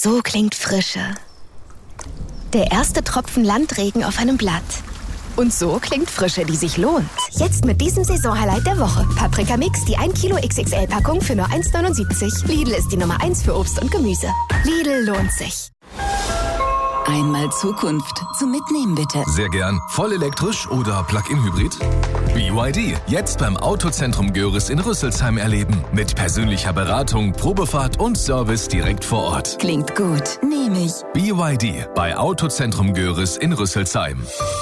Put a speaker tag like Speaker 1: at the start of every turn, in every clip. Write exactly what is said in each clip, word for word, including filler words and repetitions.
Speaker 1: So klingt Frische. Der erste Tropfen Landregen auf einem Blatt. Und so klingt Frische, die sich lohnt. Jetzt mit diesem Saisonhighlight der Woche. Paprika Mix, die ein Kilo X X L-Packung für nur eins neunundsiebzig. Lidl ist die Nummer eins für Obst und Gemüse. Lidl lohnt sich.
Speaker 2: Einmal Zukunft zum Mitnehmen, bitte.
Speaker 3: Sehr gern. Voll elektrisch oder Plug-in-Hybrid? B Y D. Jetzt beim Autozentrum Görres in Rüsselsheim erleben. Mit persönlicher Beratung, Probefahrt und Service direkt vor Ort.
Speaker 2: Klingt gut. Nehme ich.
Speaker 3: B Y D. Bei Autozentrum Görres in Rüsselsheim.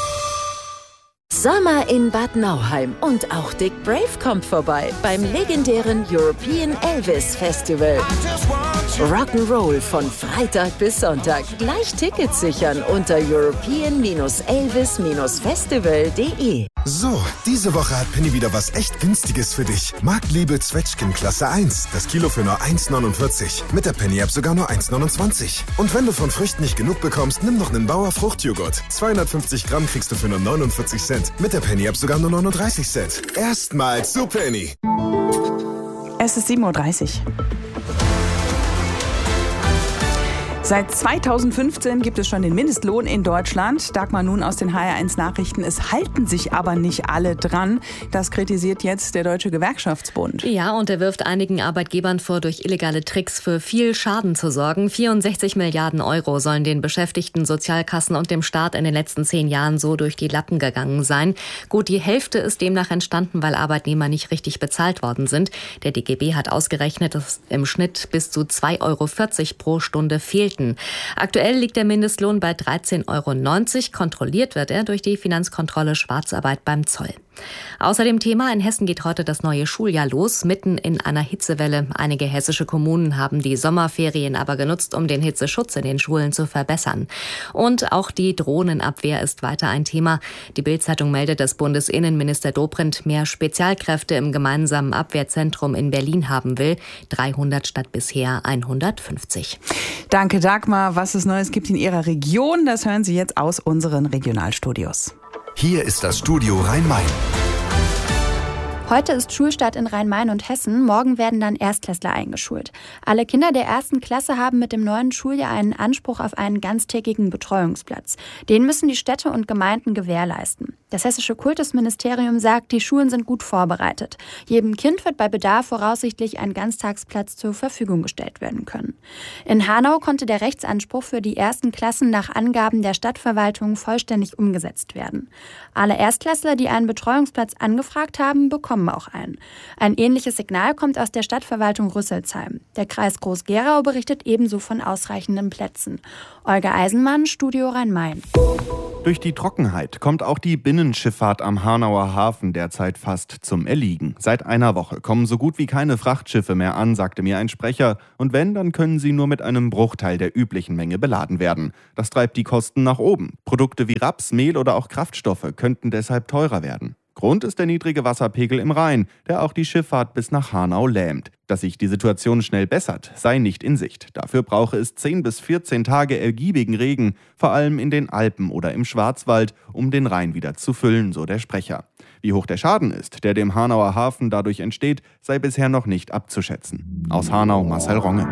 Speaker 4: Sommer in Bad Nauheim und auch Dick Brave kommt vorbei beim legendären European Elvis Festival. Rock'n'Roll von Freitag bis Sonntag. Gleich Tickets sichern unter european elvis festival punkt de.
Speaker 5: So, diese Woche hat Penny wieder was echt Günstiges für dich. Marktliebe Zwetschgen Klasse eins. Das Kilo für nur eins neunundvierzig. Mit der Penny-App sogar nur eins neunundzwanzig. Und wenn du von Früchten nicht genug bekommst, nimm noch einen Bauer Fruchtjoghurt. zweihundertfünfzig Gramm kriegst du für nur neunundvierzig Cent. Mit der Penny-App sogar nur neununddreißig Cent. Erstmals zu Penny.
Speaker 6: Es ist sieben Uhr dreißig. Seit zweitausendfünfzehn gibt es schon den Mindestlohn in Deutschland. Dagmar nun aus den H R eins Nachrichten. Es halten sich aber nicht alle dran. Das kritisiert jetzt der Deutsche Gewerkschaftsbund.
Speaker 7: Ja, und er wirft einigen Arbeitgebern vor, durch illegale Tricks für viel Schaden zu sorgen. vierundsechzig Milliarden Euro sollen den Beschäftigten, Sozialkassen und dem Staat in den letzten zehn Jahren so durch die Lappen gegangen sein. Gut, die Hälfte ist demnach entstanden, weil Arbeitnehmer nicht richtig bezahlt worden sind. Der D G B hat ausgerechnet, dass im Schnitt bis zu zwei Euro vierzig pro Stunde fehlten. Aktuell liegt der Mindestlohn bei dreizehn Euro neunzig. Kontrolliert wird er durch die Finanzkontrolle Schwarzarbeit beim Zoll. Außer dem Thema, in Hessen geht heute das neue Schuljahr los, mitten in einer Hitzewelle. Einige hessische Kommunen haben die Sommerferien aber genutzt, um den Hitzeschutz in den Schulen zu verbessern. Und auch die Drohnenabwehr ist weiter ein Thema. Die Bild-Zeitung meldet, dass Bundesinnenminister Dobrindt mehr Spezialkräfte im gemeinsamen Abwehrzentrum in Berlin haben will. dreihundert statt bisher hundertfünfzig.
Speaker 6: Danke, Dagmar. Was es Neues gibt in Ihrer Region, das hören Sie jetzt aus unseren Regionalstudios.
Speaker 5: Hier ist das Studio Rhein-Main.
Speaker 8: Heute ist Schulstart in Rhein-Main und Hessen. Morgen werden dann Erstklässler eingeschult. Alle Kinder der ersten Klasse haben mit dem neuen Schuljahr einen Anspruch auf einen ganztägigen Betreuungsplatz. Den müssen die Städte und Gemeinden gewährleisten. Das hessische Kultusministerium sagt, die Schulen sind gut vorbereitet. Jedem Kind wird bei Bedarf voraussichtlich ein Ganztagsplatz zur Verfügung gestellt werden können. In Hanau konnte der Rechtsanspruch für die ersten Klassen nach Angaben der Stadtverwaltung vollständig umgesetzt werden. Alle Erstklässler, die einen Betreuungsplatz angefragt haben, bekommen auch einen. Ein ähnliches Signal kommt aus der Stadtverwaltung Rüsselsheim. Der Kreis Groß-Gerau berichtet ebenso von ausreichenden Plätzen. Olga Eisenmann, Studio Rhein-Main.
Speaker 9: Durch die Trockenheit kommt auch die Binnenschifffahrt am Hanauer Hafen derzeit fast zum Erliegen. Seit einer Woche kommen so gut wie keine Frachtschiffe mehr an, sagte mir ein Sprecher. Und wenn, dann können sie nur mit einem Bruchteil der üblichen Menge beladen werden. Das treibt die Kosten nach oben. Produkte wie Raps, Mehl oder auch Kraftstoffe könnten deshalb teurer werden. Grund ist der niedrige Wasserpegel im Rhein, der auch die Schifffahrt bis nach Hanau lähmt. Dass sich die Situation schnell bessert, sei nicht in Sicht. Dafür brauche es zehn bis vierzehn Tage ergiebigen Regen, vor allem in den Alpen oder im Schwarzwald, um den Rhein wieder zu füllen, so der Sprecher. Wie hoch der Schaden ist, der dem Hanauer Hafen dadurch entsteht, sei bisher noch nicht abzuschätzen. Aus Hanau, Marcel Ronge.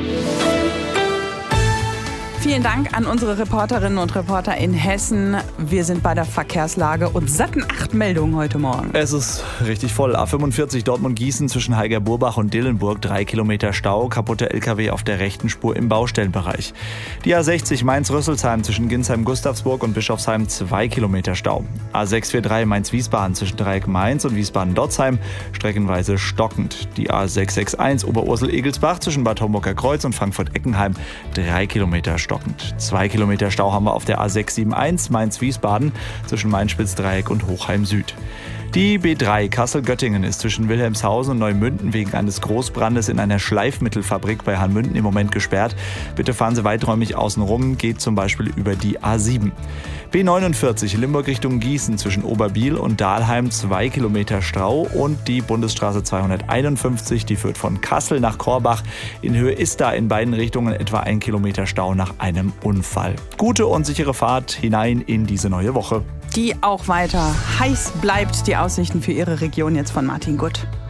Speaker 6: Vielen Dank an unsere Reporterinnen und Reporter in Hessen. Wir sind bei der Verkehrslage und satten acht Meldungen heute Morgen.
Speaker 10: Es ist richtig voll. A fünfundvierzig Dortmund-Gießen zwischen Heiger-Burbach und Dillenburg. Drei Kilometer Stau, kaputte L K W auf der rechten Spur im Baustellenbereich. Die A sechzig Mainz-Rüsselsheim zwischen Ginsheim-Gustavsburg und Bischofsheim. Zwei Kilometer Stau. A sechshundertvierunddreißig Mainz-Wiesbaden zwischen Dreieck Mainz und Wiesbaden-Dotzheim. Streckenweise stockend. Die A sechshundertsechsundsechzig Oberursel-Egelsbach zwischen Bad Homburger Kreuz und Frankfurt-Eckenheim. Drei Kilometer Stau. Stockend. Zwei Kilometer Stau haben wir auf der A sechshundertsiebenundsiebzig Mainz-Wiesbaden zwischen Main-Spitzdreieck und Hochheim Süd. Die B drei Kassel-Göttingen ist zwischen Wilhelmshausen und Neumünden wegen eines Großbrandes in einer Schleifmittelfabrik bei Hanmünden im Moment gesperrt. Bitte fahren Sie weiträumig außen rum, geht zum Beispiel über die A sieben. B neunundvierzig Limburg Richtung Gießen zwischen Oberbiel und Dahlheim zwei Kilometer Stau und die Bundesstraße zweihunderteinundfünfzig, die führt von Kassel nach Korbach. In Höhe ist da in beiden Richtungen etwa ein Kilometer Stau nach einem Unfall. Gute und sichere Fahrt hinein in diese neue Woche.
Speaker 6: Die auch weiter heiß bleibt. Die Aussichten für Ihre Region jetzt von Martin Gutt.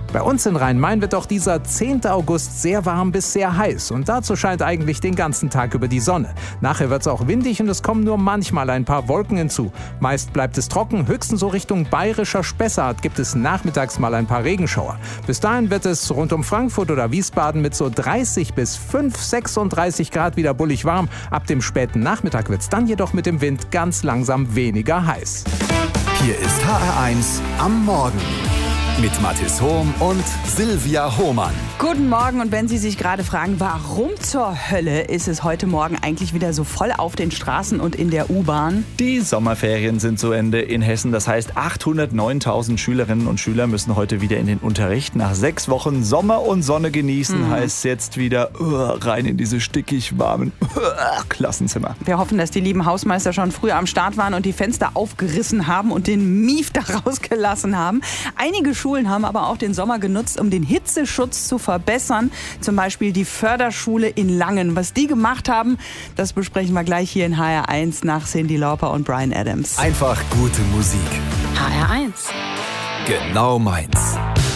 Speaker 11: Bei uns in Rhein-Main wird auch dieser zehnte August sehr warm bis sehr heiß. Und dazu scheint eigentlich den ganzen Tag über die Sonne. Nachher wird es auch windig und es kommen nur manchmal ein paar Wolken hinzu. Meist bleibt es trocken, höchstens so Richtung bayerischer Spessart gibt es nachmittags mal ein paar Regenschauer. Bis dahin wird es rund um Frankfurt oder Wiesbaden mit so dreißig bis fünf, sechsunddreißig Grad wieder bullig warm. Ab dem späten Nachmittag wird es dann jedoch mit dem Wind ganz langsam weniger heiß.
Speaker 12: Hier ist H R eins am Morgen mit Mathis Hohm und Silvia Hohmann.
Speaker 6: Guten Morgen, und wenn Sie sich gerade fragen, warum zur Hölle ist es heute Morgen eigentlich wieder so voll auf den Straßen und in der U-Bahn?
Speaker 10: Die Sommerferien sind zu Ende in Hessen. Das heißt, achthundertneuntausend Schülerinnen und Schüler müssen heute wieder in den Unterricht. Nach sechs Wochen Sommer und Sonne genießen, mhm. heißt jetzt wieder uh, rein in diese stickig warmen uh, Klassenzimmer.
Speaker 6: Wir hoffen, dass die lieben Hausmeister schon früh am Start waren und die Fenster aufgerissen haben und den Mief da rausgelassen haben. Einige Schulen haben aber auch den Sommer genutzt, um den Hitzeschutz zu verbessern. Zum Beispiel die Förderschule in Langen. Was die gemacht haben, das besprechen wir gleich hier in H R eins nach Cyndi Lauper und Bryan Adams.
Speaker 12: Einfach gute Musik.
Speaker 2: H R eins.
Speaker 12: Genau meins.